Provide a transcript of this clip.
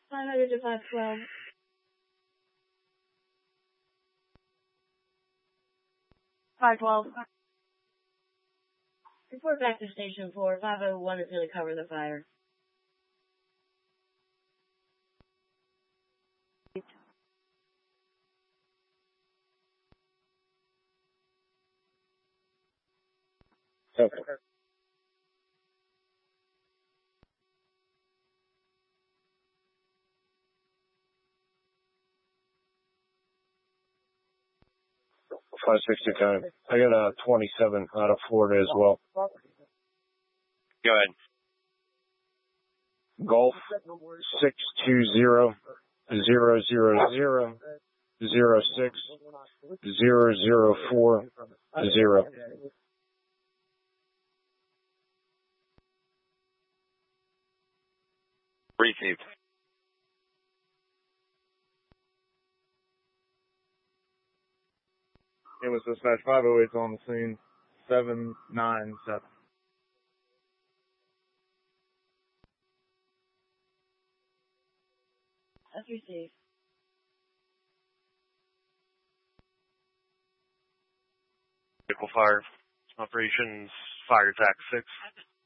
500 to 512. Report back to Station 4. 501 is going to cover the fire. Okay. Five 60 time. I got a 27 out of Florida as well. Go ahead. Golf 620-000-06-004-0. Received. It was dispatch 508 on the scene. 797. That's received. Vehicle fire. Operations Fire Attack 6.